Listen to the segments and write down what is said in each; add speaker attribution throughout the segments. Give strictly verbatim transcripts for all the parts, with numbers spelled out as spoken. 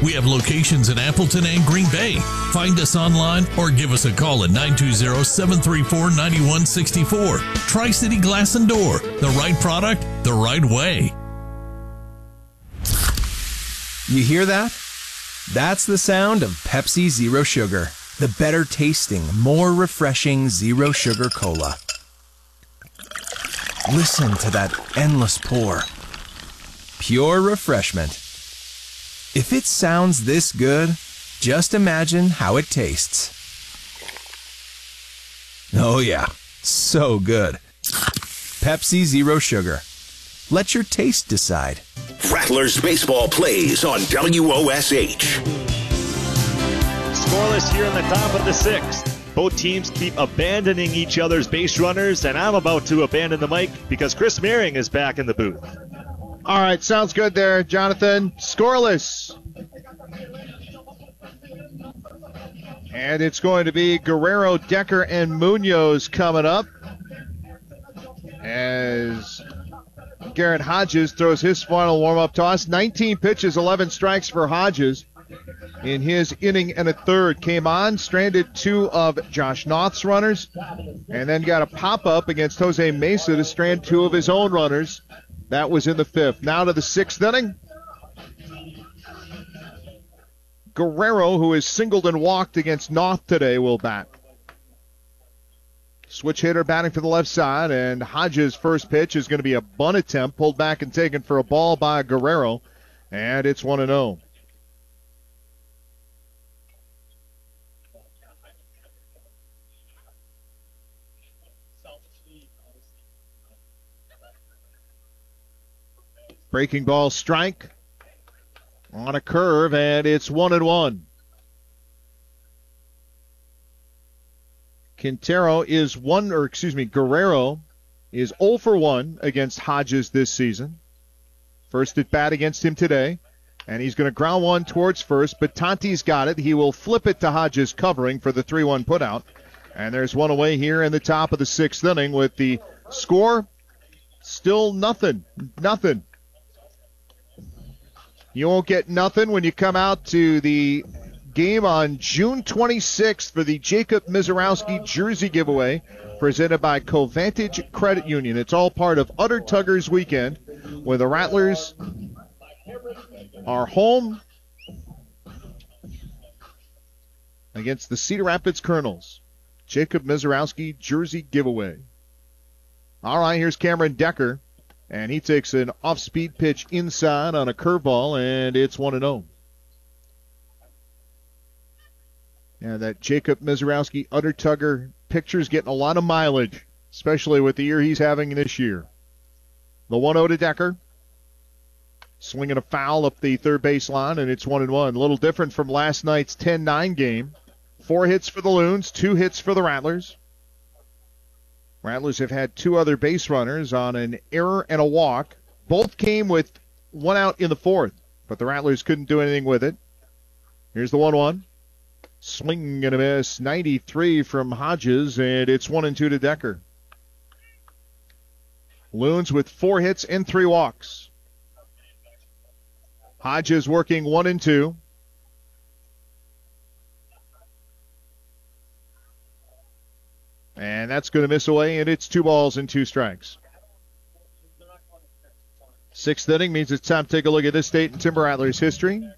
Speaker 1: We have locations in Appleton and Green Bay. Find us online or give us a call at nine two zero, seven three four, nine one six four. Tri-City Glass and Door. The right product, the right way.
Speaker 2: You hear that? That's the sound of Pepsi Zero Sugar. The better tasting, more refreshing Zero Sugar Cola. Listen to that endless pour. Pure refreshment. If it sounds this good, just imagine how it tastes. Oh yeah, so good. Pepsi Zero Sugar. Let your taste decide.
Speaker 3: Rattlers baseball plays on W O S H.
Speaker 4: Scoreless here in the top of the sixth. Both teams keep abandoning each other's base runners, and I'm about to abandon the mic because Chris Merring is back in the booth.
Speaker 5: All right, sounds good there, Jonathan. Scoreless. And it's going to be Guerrero, Decker, and Munoz coming up as Garrett Hodges throws his final warm-up toss. nineteen pitches, eleven strikes for Hodges in his inning and a third. Came on, stranded two of Josh Noth's runners, and then got a pop-up against Jose Mesa to strand two of his own runners. That was in the fifth. Now to the sixth inning. Guerrero, who has singled and walked against Noth today, will bat. Switch hitter batting for the left side, and Hodges' first pitch is going to be a bunt attempt, pulled back and taken for a ball by Guerrero, and it's one and oh. Breaking ball strike on a curve, and it's one and one. Quintero is one, or excuse me, Guerrero is oh for one against Hodges this season. First at bat against him today, and he's going to ground one towards first, but Tanti's got it. He will flip it to Hodges covering for the three one putout, and there's one away here in the top of the sixth inning with the score still nothing, nothing. You won't get nothing when you come out to the game on June twenty-sixth for the Jacob Mizorowski jersey giveaway presented by Covantage Credit Union. It's all part of Utter Tuggers Weekend, where the Rattlers are home against the Cedar Rapids Colonels. Jacob Mizorowski jersey giveaway. All right, here's Cameron Decker. And he takes an off-speed pitch inside on a curveball, and it's one and oh. And that Jacob Mizorowski Utter Tugger picture's getting a lot of mileage, especially with the year he's having this year. The one oh to Decker. Swinging a foul up the third base line, and it's one and one. A little different from last night's ten nine game. Four hits for the Loons, two hits for the Rattlers. Rattlers have had two other base runners on an error and a walk. Both came with one out in the fourth, but the Rattlers couldn't do anything with it. Here's the one one. Swing and a miss. ninety-three from Hodges, and it's one and two to Decker. Loons with four hits and three walks. Hodges working one and two. And that's going to miss away, and it's two balls and two strikes. Sixth inning means it's time to take a look at this State and Timber Rattlers history.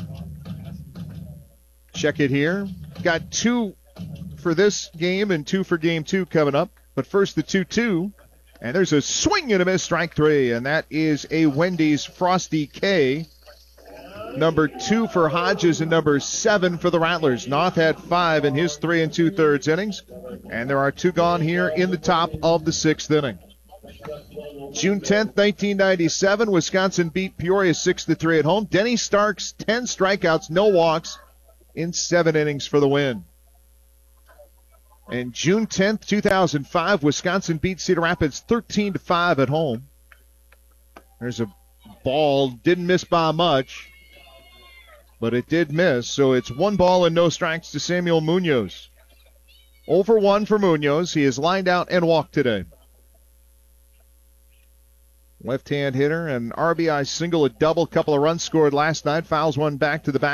Speaker 5: Check it here. Got two for this game and two for game two coming up. But first the two two. And there's a swing and a miss, strike three. And that is a Wendy's Frosty K. Number two for Hodges and number seven for the Rattlers. Noth had five in his three and two-thirds innings. And there are two gone here in the top of the sixth inning. June tenth, nineteen ninety-seven, Wisconsin beat Peoria six to three at home. Denny Starks, ten strikeouts, no walks in seven innings for the win. And June tenth, two thousand five, Wisconsin beat Cedar Rapids thirteen to five at home. There's a ball, didn't miss by much, but it did miss, so it's one ball and no strikes to Samuel Munoz. Over one for Munoz. He is lined out and walked today. Left-hand hitter, an R B I single, a double, couple of runs scored last night. Fouls one back to the back.